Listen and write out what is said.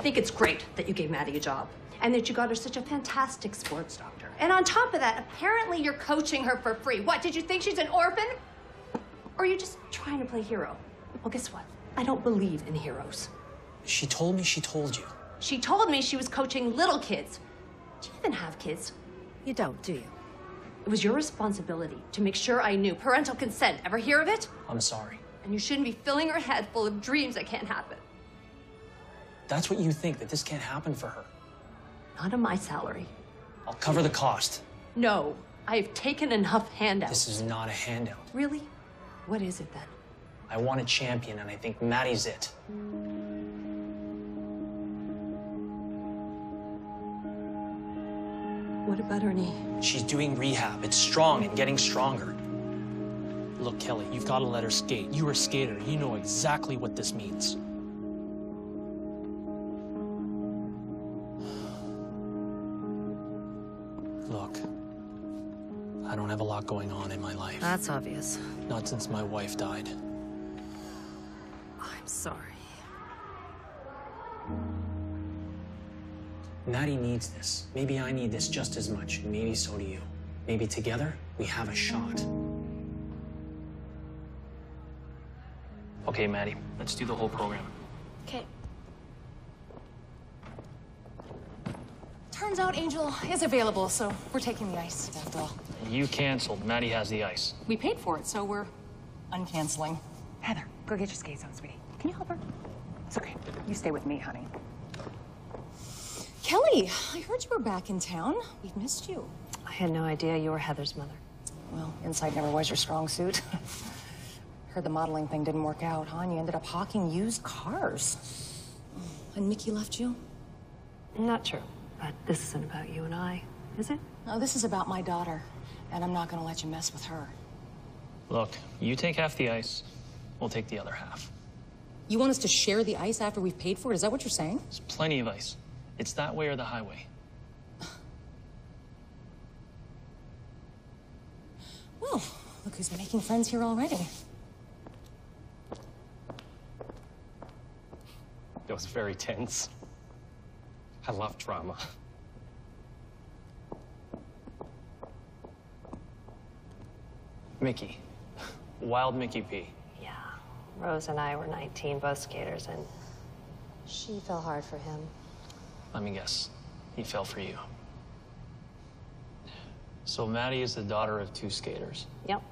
think it's great that you gave Maddie a job and that you got her such a fantastic sports doctor. And on top of that, apparently you're coaching her for free. What, did you think she's an orphan? Or are you just trying to play hero? Well, guess what? I don't believe in heroes. She told me she told you. She told me she was coaching little kids. Do you even have kids? You don't, do you? It was your responsibility to make sure I knew. Parental consent. Ever hear of it? I'm sorry. And you shouldn't be filling her head full of dreams that can't happen. That's what you think, that this can't happen for her. Not on my salary. I'll cover the cost. No, I've taken enough handouts. This is not a handout. Really? What is it then? I want a champion, and I think Maddie's it. What about her knee? She's doing rehab. It's strong and getting stronger. Look, Kelly, you've got to let her skate. You're a skater. You know exactly what this means. Look, I don't have a lot going on in my life. That's obvious. Not since my wife died. I'm sorry. Maddie needs this. Maybe I need this just as much, and maybe so do you. Maybe together, we have a shot. Okay, Maddie, let's do the whole program. Okay. Turns out Angel is available, so we're taking the ice after all. You canceled. Maddie has the ice. We paid for it, so we're uncanceling. Heather, go get your skates on, sweetie. Can you help her? It's okay. You stay with me, honey. Kelly, I heard you were back in town. We've missed you. I had no idea you were Heather's mother. Well, insight never was your strong suit. Heard the modeling thing didn't work out, huh? And you ended up hawking used cars. And Mickey left you? Not true, but this isn't about you and I, is it? No, this is about my daughter, and I'm not gonna let you mess with her. Look, you take half the ice, we'll take the other half. You want us to share the ice after we've paid for it? Is that what you're saying? There's plenty of ice. It's that way or the highway. Well, look who's making friends here already. It was very tense. I love drama. Mickey. Wild Mickey P. Yeah. Rose and I were 19, both skaters, and she fell hard for him. Let me guess. He fell for you. So Maddie is the daughter of two skaters. Yep.